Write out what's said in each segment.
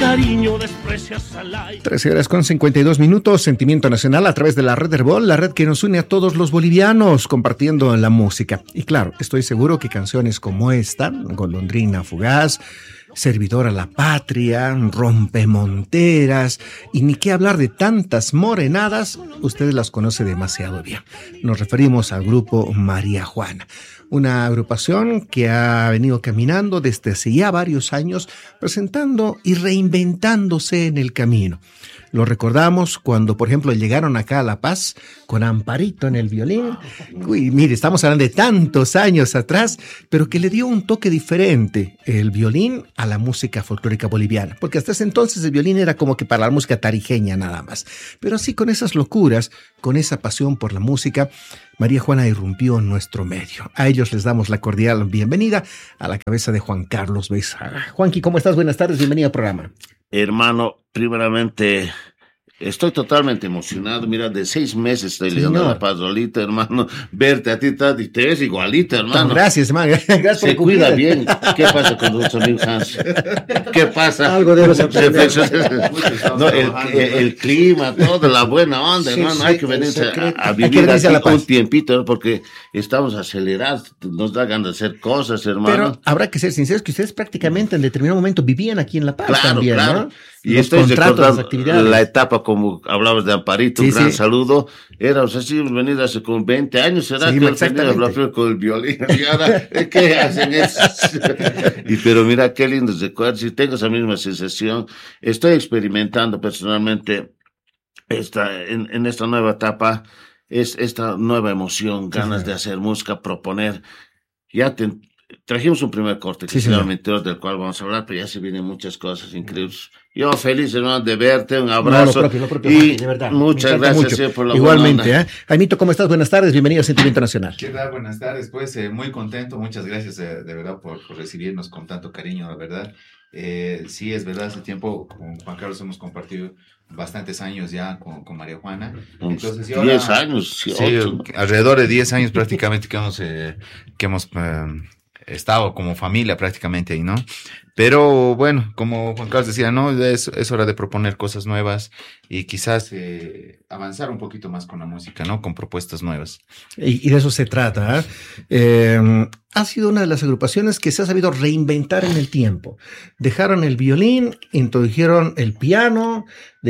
cariño desprecias al aire. 13:52, Sentimiento Nacional a través de la red Herbol, la red que nos une a todos los bolivianos, compartiendo la música. Y claro, estoy seguro que canciones como esta, Golondrina Fugaz, Servidor a la Patria, Rompemonteras, y ni qué hablar de tantas morenadas, ustedes las conocen demasiado bien. Nos referimos al grupo María Juana, una agrupación que ha venido caminando desde hace ya varios años, presentando y reinventándose en el camino. Lo recordamos cuando, por ejemplo, llegaron acá a La Paz con Amparito en el violín. Uy, mire, estamos hablando de tantos años atrás, pero que le dio un toque diferente el violín a la música folclórica boliviana, porque hasta ese entonces el violín era como que para la música tarijeña nada más. Pero así, con esas locuras, con esa pasión por la música, María Juana irrumpió en nuestro medio. A ellos les damos la cordial bienvenida a la cabeza de Juan Carlos Beisaga. Juanqui, ¿cómo estás? Buenas tardes, bienvenido al programa. Hermano, primeramente, estoy totalmente emocionado. Mira, de 6 meses estoy llegando a La Paz, Rolito, hermano. Verte a ti, te ves igualito, hermano. Gracias, hermano. Gracias por se cuida bien. ¿Qué pasa con nuestro amigo Hans? ¿Qué pasa? Algo debes aprender. No, el clima, toda la buena onda, sí, hermano. Sí, hay que venirse a vivir aquí un tiempito, porque estamos acelerados. Nos da ganas de hacer cosas, hermano. Pero habrá que ser sinceros que ustedes prácticamente en determinado momento vivían aquí en La Paz, claro, también, claro. ¿no? Y los estoy recordando la etapa, como hablabas de Amparito, sí, un gran sí. saludo. Éramos así, hemos venido hace como 20 años, ¿será? Sí, que exactamente. Con el violín. Y ahora, ¿qué hacen eso? Pero mira, qué lindos recuerdos. Y tengo esa misma sensación. Estoy experimentando personalmente en esta nueva etapa, esta nueva emoción, ganas de hacer música, proponer. Trajimos un primer corte que se llama Meteor, del cual vamos a hablar, pero ya se vienen muchas cosas increíbles. Yo feliz, hermano, de verte, un abrazo. Lo propio, y de verdad. Muchas gracias por la igualmente, buena onda. Jaimito, ¿cómo estás? Buenas tardes, bienvenido a Sentimiento Nacional. ¿Qué tal? Buenas tardes, pues muy contento, muchas gracias de verdad por recibirnos con tanto cariño, la verdad. Sí, es verdad, hace tiempo con Juan Carlos hemos compartido bastantes años ya con María Juana. Entonces, 10 años, sí, alrededor de 10 años prácticamente que hemos estado como familia prácticamente ahí, ¿no? Pero bueno, como Juan Carlos decía, ¿no? Es hora de proponer cosas nuevas y quizás avanzar un poquito más con la música, ¿no? Con propuestas nuevas. Y de eso se trata. Ha sido una de las agrupaciones que se ha sabido reinventar en el tiempo. Dejaron el violín, introdujeron el piano,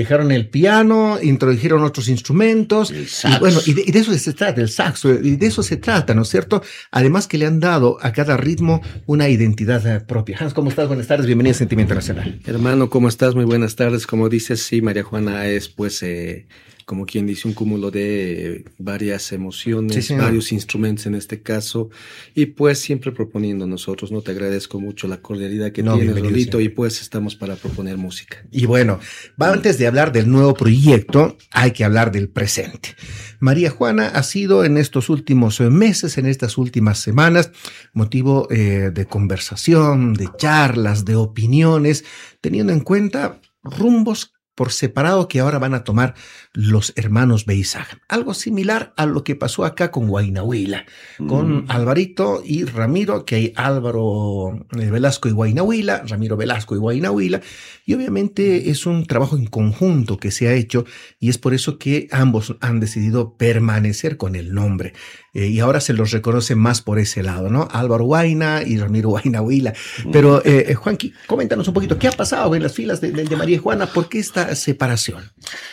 introdujeron otros instrumentos. Y bueno, y de eso se trata, el saxo, y de eso se trata, ¿no es cierto? Además que le han dado a cada ritmo una identidad propia. Hans, ¿cómo estás? Buenas tardes, bienvenido a Sentimiento Nacional. Hermano, ¿cómo estás? Muy buenas tardes. Como dices, sí, María Juana es pues como quien dice, un cúmulo de varias emociones, sí, varios instrumentos en este caso, y pues siempre proponiendo nosotros, ¿no? Te agradezco mucho la cordialidad que tienes, Rolito, y pues estamos para proponer música. Y bueno, antes de hablar del nuevo proyecto, hay que hablar del presente. María Juana ha sido en estos últimos meses, en estas últimas semanas, motivo de conversación, de charlas, de opiniones, teniendo en cuenta rumbos por separado que ahora van a tomar los hermanos Beisaga. Algo similar a lo que pasó acá con Huaynahuila, con Alvarito y Ramiro, que hay Álvaro Velasco y Huaynahuila, Ramiro Velasco y Huaynahuila, y obviamente es un trabajo en conjunto que se ha hecho, y es por eso que ambos han decidido permanecer con el nombre. Y ahora se los reconoce más por ese lado, ¿no? Álvaro Huayna y Ramiro Huaynahuila. Pero, Juanqui, coméntanos un poquito, ¿qué ha pasado en las filas de María Juana? ¿Por qué esta separación?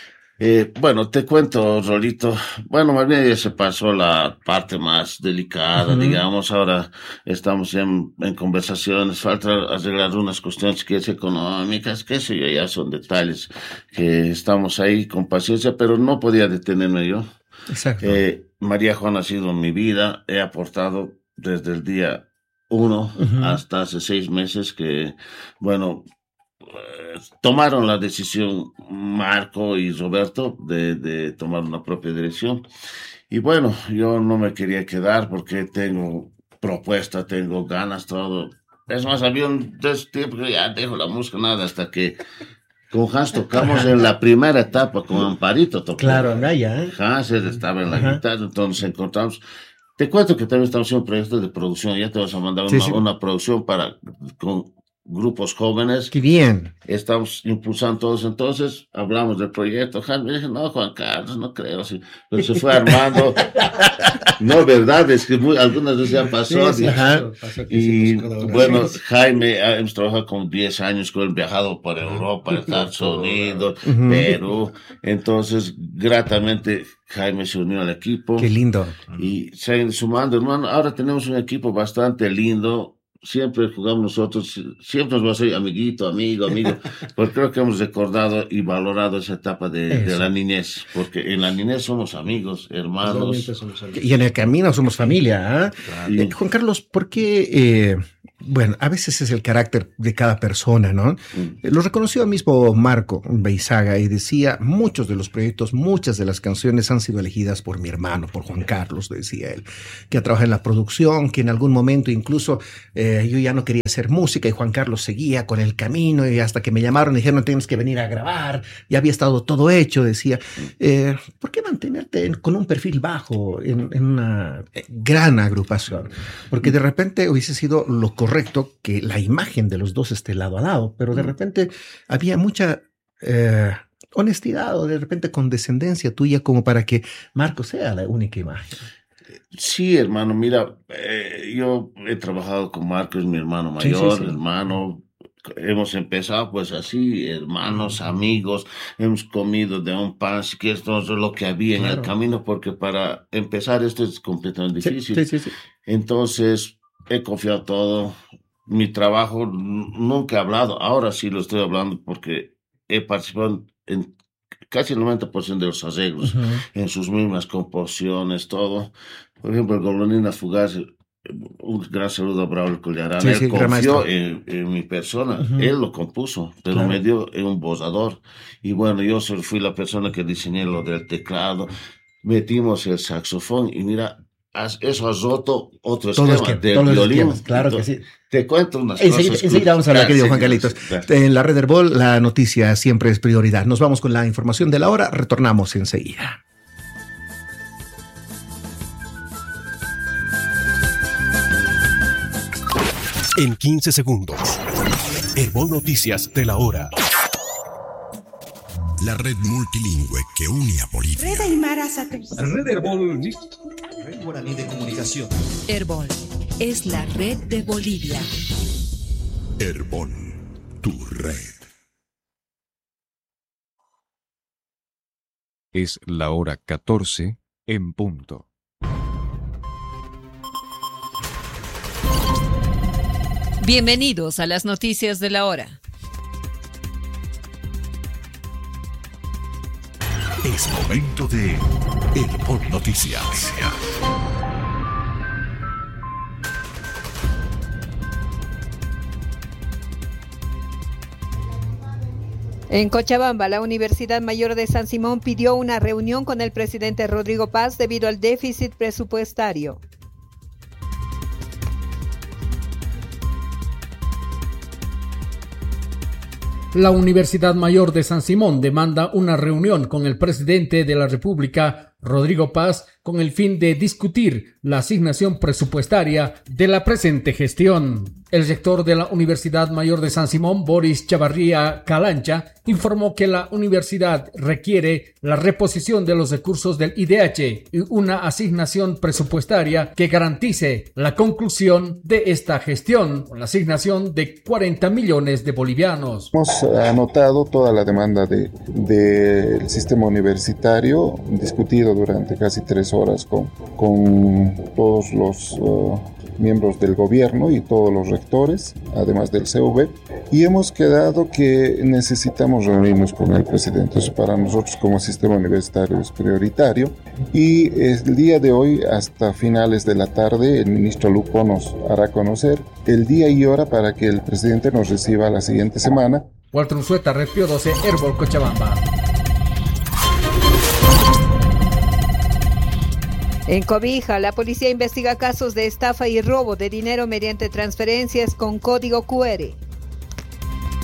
Bueno, te cuento, Rolito. Bueno, más bien ya se pasó la parte más delicada, digamos. Ahora estamos ya en conversaciones. Falta arreglar unas cuestiones que es económicas, qué sé yo, ya son detalles que estamos ahí con paciencia, pero no podía detenerme yo. Exacto. María Juana ha sido mi vida. He aportado desde el día 1 hasta hace 6 meses que, bueno, tomaron la decisión Marco y Roberto de tomar una propia dirección. Y bueno, yo no me quería quedar porque tengo propuesta, tengo ganas, todo. Es más, había un tiempo que ya dejo la música, nada, hasta que con Hans tocamos en la primera etapa, con Amparito tocó. Claro, Naya, Hans estaba en la guitarra, entonces encontramos. Te cuento que también estamos haciendo un proyecto de producción, ya te vas a mandar una producción grupos jóvenes. ¡Qué bien! Estamos impulsando todos. Entonces, hablamos del proyecto. Jaime dije, no, Juan Carlos, no creo. Sí. Pero se fue armando. No, verdad, es que algunas veces ya pasó. Sí, y bueno, Jaime, hemos trabajado con 10 años con él, viajado por Europa, Estados Unidos, Perú. Entonces, gratamente, Jaime se unió al equipo. ¡Qué lindo! Y se han ido sumando, hermano. Ahora tenemos un equipo bastante lindo. Siempre jugamos nosotros, siempre nos va a ser amigo, porque creo que hemos recordado y valorado esa etapa de la niñez, porque en la niñez somos amigos, hermanos. Y en el camino somos familia. ¿Eh? Claro. Juan Carlos, ¿por qué? Bueno, a veces es el carácter de cada persona, ¿no? Lo reconoció mismo Marco Beizaga y decía, muchos de los proyectos, muchas de las canciones han sido elegidas por mi hermano, por Juan Carlos, decía él, que ha trabajado en la producción, que en algún momento incluso yo ya no quería hacer música y Juan Carlos seguía con el camino y hasta que me llamaron y dijeron, tienes que venir a grabar, ya había estado todo hecho, decía, ¿por qué mantenerte con un perfil bajo en una gran agrupación? Porque de repente hubiese sido lo correcto que la imagen de los dos esté lado a lado, pero de repente había mucha honestidad o de repente condescendencia tuya como para que Marco sea la única imagen. Sí, hermano, mira, yo he trabajado con Marco, es mi hermano mayor, hermano. Hemos empezado pues así, hermanos, amigos, hemos comido de un pan, si quieres, todo lo que había en el camino, porque para empezar esto es completamente difícil. Sí. Entonces, he confiado todo. Mi trabajo nunca he hablado, ahora sí lo estoy hablando porque he participado en casi el 90% de los arreglos, en sus mismas composiciones, todo. Por ejemplo, Golondrina Fugaz, un gran saludo a Braulio Collarán. Él confió en mi persona, él lo compuso, pero me dio un bozador. Y bueno, yo fui la persona que diseñé lo del teclado, metimos el saxofón y mira, eso ha roto otro esquema del violín. Claro que sí. Te cuento unas cosas. Enseguida vamos a hablar, querido Juan Carlitos. En la Red Herbol, la noticia siempre es prioridad. Nos vamos con la información de la hora. Retornamos enseguida. En 15 segundos. Herbol Noticias de la hora. La red multilingüe que une a Bolivia. Red Aymara Red Herbol. Red Guaraní de Comunicación. Herbol es la red de Bolivia. Herbol, tu red. Es la hora 14 en punto. Bienvenidos a las noticias de la hora. Es momento de Herbol Noticias. En Cochabamba, la Universidad Mayor de San Simón pidió una reunión con el presidente Rodrigo Paz debido al déficit presupuestario. La Universidad Mayor de San Simón demanda una reunión con el presidente de la República, Rodrigo Paz, con el fin de discutir la asignación presupuestaria de la presente gestión. El rector de la Universidad Mayor de San Simón, Boris Chavarría Calancha, informó que la universidad requiere la reposición de los recursos del IDH y una asignación presupuestaria que garantice la conclusión de esta gestión, con la asignación de 40 millones de bolivianos. Hemos anotado toda la demanda del sistema universitario, discutido durante casi 3 horas con todos los miembros del gobierno y todos los rectores, además del CV, y hemos quedado que necesitamos reunirnos con el presidente. Eso para nosotros como sistema universitario es prioritario, y el día de hoy hasta finales de la tarde el ministro Lupo nos hará conocer el día y hora para que el presidente nos reciba la siguiente semana. Walter Unzueta, Red Pío 12, Herbol Cochabamba. En Cobija, la policía investiga casos de estafa y robo de dinero mediante transferencias con código QR.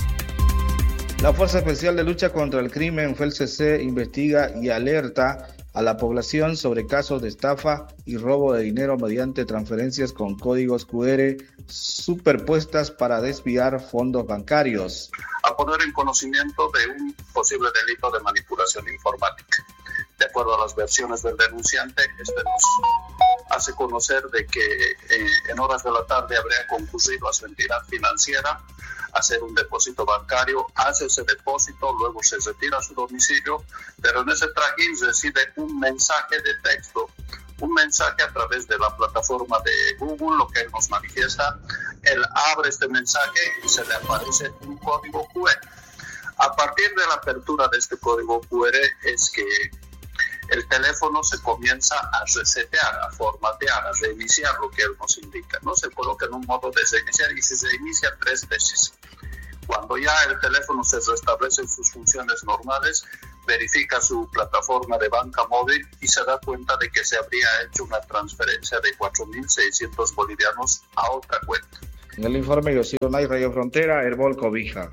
La Fuerza Especial de Lucha contra el Crimen, FELCC, investiga y alerta a la población sobre casos de estafa y robo de dinero mediante transferencias con códigos QR superpuestas para desviar fondos bancarios. A poner en conocimiento de un posible delito de manipulación informática. De acuerdo a las versiones del denunciante, este nos hace conocer de que en horas de la tarde habría concurrido a su entidad financiera a hacer un depósito bancario, hace ese depósito, luego se retira a su domicilio, pero en ese trajín recibe un mensaje de texto, un mensaje a través de la plataforma de Google, lo que él nos manifiesta. Él abre este mensaje y se le aparece un código QR. A partir de la apertura de este código QR es que el teléfono se comienza a resetear, a formatear, a reiniciar, lo que él nos indica, ¿no? Se coloca en un modo de reiniciar y se reinicia 3 veces. Cuando ya el teléfono se restablece en sus funciones normales, verifica su plataforma de banca móvil y se da cuenta de que se habría hecho una transferencia de 4.600 bolivianos a otra cuenta. En el informe Yosionay Radio Frontera, Herbol Cobija.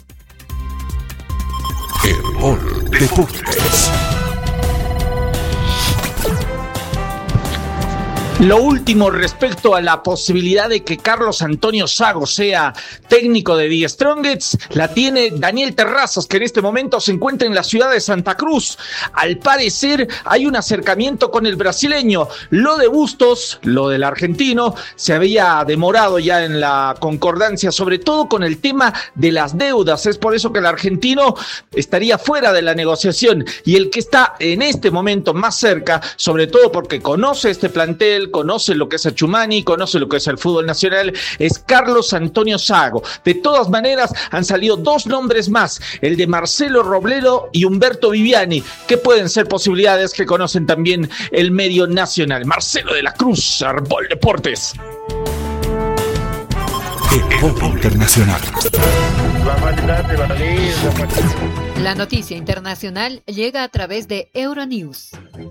Herbol Deportes. Lo último respecto a la posibilidad de que Carlos Antonio Sago sea técnico de The Strongest la tiene Daniel Terrazas, que en este momento se encuentra en la ciudad de Santa Cruz. Al parecer hay un acercamiento con el brasileño. Lo de Bustos, lo del argentino, se había demorado ya en la concordancia, sobre todo con el tema de las deudas. Es por eso que el argentino estaría fuera de la negociación, y el que está en este momento más cerca, sobre todo porque conoce este plantel, conoce lo que es Achumani, conoce lo que es el fútbol nacional, es Carlos Antonio Sago. De todas maneras, han salido 2 nombres más, el de Marcelo Robledo y Humberto Viviani, que pueden ser posibilidades que conocen también el medio nacional. Marcelo de la Cruz, Herbol Deportes. Herbol Internacional. La noticia internacional llega a través de Euronews.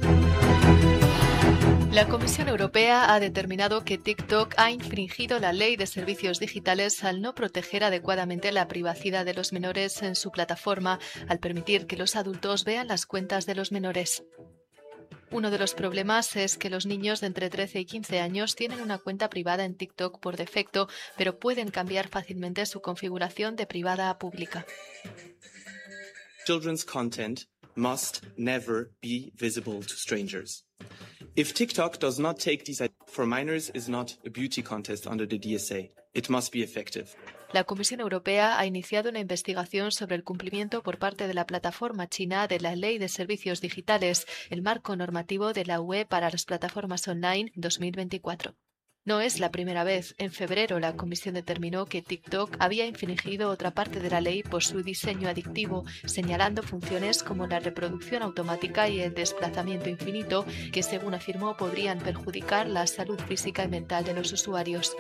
La Comisión Europea ha determinado que TikTok ha infringido la ley de servicios digitales al no proteger adecuadamente la privacidad de los menores en su plataforma, al permitir que los adultos vean las cuentas de los menores. Uno de los problemas es que los niños de entre 13 y 15 años tienen una cuenta privada en TikTok por defecto, pero pueden cambiar fácilmente su configuración de privada a pública. Children's content must never be visible to strangers. If TikTok does not take these for minors is not a beauty contest under the DSA. It must be effective. La Comisión Europea ha iniciado una investigación sobre el cumplimiento por parte de la plataforma china de la Ley de Servicios Digitales, el marco normativo de la UE para las plataformas online 2024. No es la primera vez. En febrero, la Comisión determinó que TikTok había infringido otra parte de la ley por su diseño adictivo, señalando funciones como la reproducción automática y el desplazamiento infinito, que según afirmó podrían perjudicar la salud física y mental de los usuarios.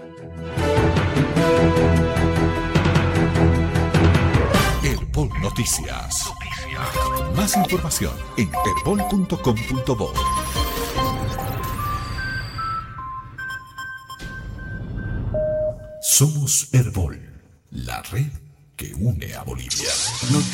Herbol Noticias. Más información en herbol.com.bo. Somos Herbol, la red que une a Bolivia.